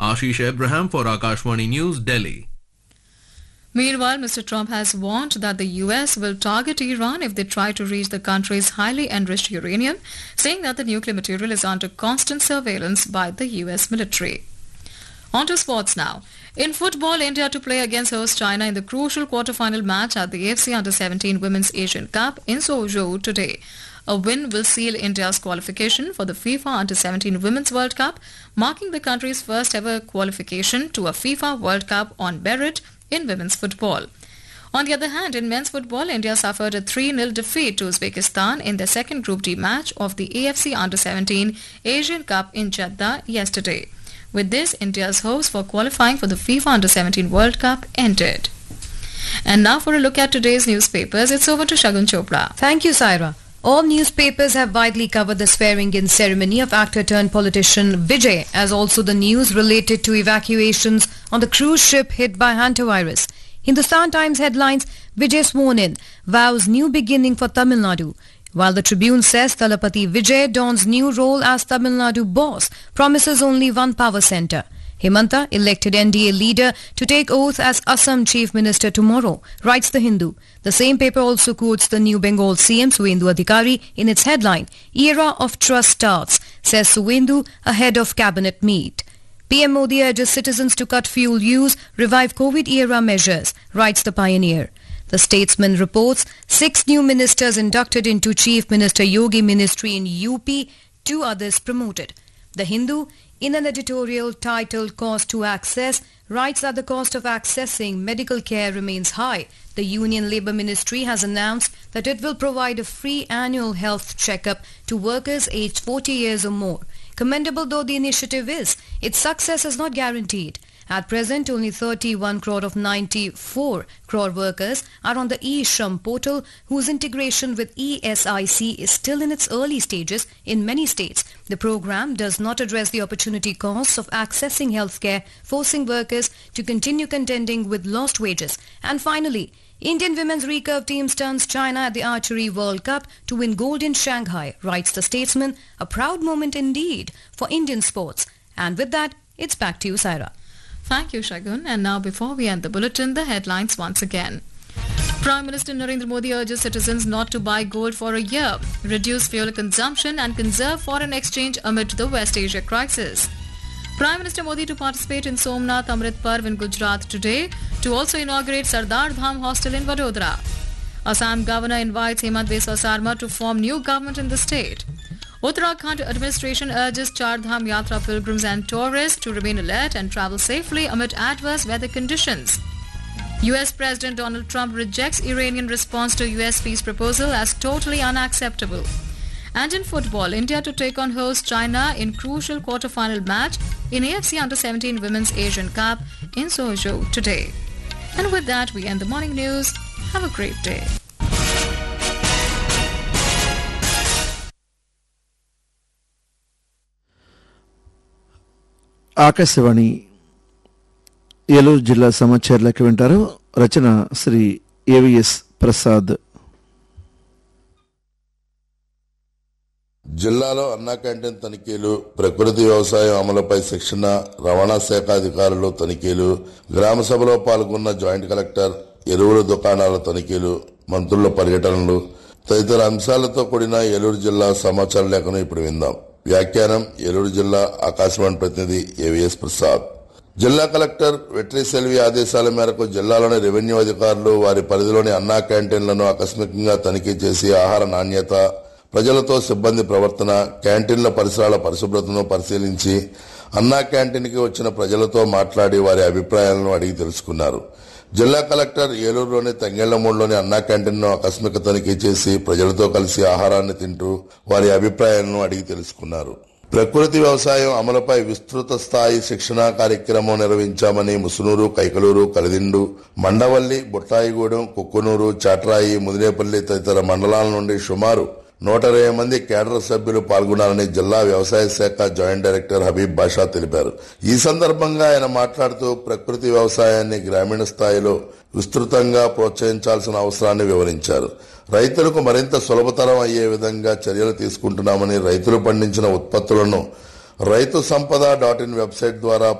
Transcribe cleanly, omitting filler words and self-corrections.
Ashish Abraham for Akashvani News, Delhi. Meanwhile, Mr. Trump has warned that the US will target Iran if they try to reach the country's highly enriched uranium, saying that the nuclear material is under constant surveillance by the US military. On to sports now. In football, India to play against host China in the crucial quarter-final match at the AFC Under-17 Women's Asian Cup in Suzhou today. A win will seal India's qualification for the FIFA Under-17 Women's World Cup, marking the country's first ever qualification to a FIFA World Cup on merit in women's football. On the other hand, in men's football, India suffered a 3-0 defeat to Uzbekistan in their second Group D match of the AFC Under-17 Asian Cup in Jeddah yesterday. With this, India's hopes for qualifying for the FIFA Under-17 World Cup ended. And now for a look at today's newspapers, it's over to Shagun Chopra. Thank you, Saira. All newspapers have widely covered the swearing-in ceremony of actor-turned-politician Vijay, as also the news related to evacuations on the cruise ship hit by hantavirus. Hindustan Times headlines, Vijay sworn in, vows new beginning for Tamil Nadu. While the Tribune says Thalapathy Vijay dons new role as Tamil Nadu boss, promises only one power centre. Hemanta, elected NDA leader, to take oath as Assam Chief Minister tomorrow, writes The Hindu. The same paper also quotes the new Bengal CM Suvendu Adhikari in its headline, Era of Trust starts, says Suvendu ahead of cabinet meet. PM Modi urges citizens to cut fuel use, revive COVID-era measures, writes The Pioneer. The Statesman reports 6 new ministers inducted into Chief Minister Yogi Ministry in UP, 2 others promoted. The Hindu, in an editorial titled Cost to Access, writes that the cost of accessing medical care remains high. The Union Labour Ministry has announced that it will provide a free annual health checkup to workers aged 40 years or more. Commendable though the initiative is, its success is not guaranteed. At present, only 31 crore of 94 crore workers are on the eShram portal, whose integration with ESIC is still in its early stages in many states. The program does not address the opportunity costs of accessing healthcare, forcing workers to continue contending with lost wages. And finally, Indian women's recurve team stuns China at the Archery World Cup to win gold in Shanghai, writes The Statesman. A proud moment indeed for Indian sports. And with that, it's back to you, Saira. Thank you, Shagun. And now, before we end the bulletin, the headlines once again. Prime Minister Narendra Modi urges citizens not to buy gold for a year, reduce fuel consumption and conserve foreign exchange amid the West Asia crisis. Prime Minister Modi to participate in Somnath Amrit Parv in Gujarat today, to also inaugurate Sardar Dham Hostel in Vadodara. Assam Governor invites Hemant Biswa Sarma to form new government in the state. Uttarakhand administration urges Char Dham Yatra pilgrims and tourists to remain alert and travel safely amid adverse weather conditions. US President Donald Trump rejects Iranian response to US peace proposal as totally unacceptable. And in football, India to take on host China in crucial quarter-final match in AFC Under-17 Women's Asian Cup in Suzhou today. And with that, we end the morning news. Have a great day. Akashvani Eluru జిల్లా సమాచారాలకు వింటారు. రచన Shri AVS Prasad. జిల్లాలో అన్నా canteen తనిఖీలు, ప్రకృతి వ్యవసాయం అమలుపై శిక్షణ, రవాణా శాఖ అధికారులు తనిఖీలు, గ్రామ సభలో పాల్గొన్న జాయింట్ కలెక్టర్, ఎరువుల దుకాణాల తనిఖీలు, మంత్రుల పర్యటనలు తదితర అంశాలతో కూడిన ఏలూరు జిల్లా సమాచార లేఖను ఇప్పుడు విందాం. వ్యాఖ్యానం ఏలూరు జిల్లా ఆకాశవాణి ప్రతినిధి ఏవిఎస్ ప్రసాద్. జిల్లా కలెక్టర్ వెట్రి సెల్వి ఆదేశాల మేరకు జిల్లాలోని రెవెన్యూ అధికారులు వారి పరిధిలోని అన్నా క్యాంటీన్లను ఆకస్మికంగా తనిఖీ చేసి ఆహార నాణ్యత, ప్రజలతో సిబ్బంది ప్రవర్తన, క్యాంటీన్ల పరిసరాల పరిశుభ్రతను పరిశీలించి అన్నా క్యాంటీన్కి వచ్చిన ప్రజలతో మాట్లాడి వారి అభిప్రాయాలను అడిగి తెలుసుకున్నారు. జిల్లా కలెక్టర్ ఏలూరులోని తంగెళ్లమూడిలోని అన్నా క్యాంటీన్ను ఆకస్మిక తనిఖీ చేసి ప్రజలతో కలిసి ఆహారాన్ని తింటూ వారి అభిప్రాయాలను అడిగి తెలుసుకున్నారు. ప్రకృతి వ్యవసాయం అమలుపై విస్తృత స్థాయి శిక్షణా కార్యక్రమం నిర్వహించామని ముసునూరు, కైకలూరు, కలిదిండు, మండవల్లి, బుట్టాయిగూడెం, కుక్కునూరు, చాట్రాయి, ముదినేపల్లి తదితర మండలాల నుండి సుమారు 120 మంది కేడర్ సభ్యులు పాల్గొన్నారని జిల్లా వ్యవసాయ శాఖ జాయింట్ డైరెక్టర్ హబీబ్ బాషా తెలిపారు. ఈ సందర్భంగా ఆయన మాట్లాడుతూ ప్రకృతి వ్యవసాయాన్ని గ్రామీణ స్థాయిలో విస్తృతంగా ప్రోత్సహించాల్సిన అవసరాన్ని వివరించారు. రైతులకు మరింత సులభతరం అయ్యే విధంగా చర్యలు తీసుకుంటున్నామని, రైతులు పండించిన ఉత్పత్తులను రైతు సంపద.in వెబ్సైట్ ద్వారా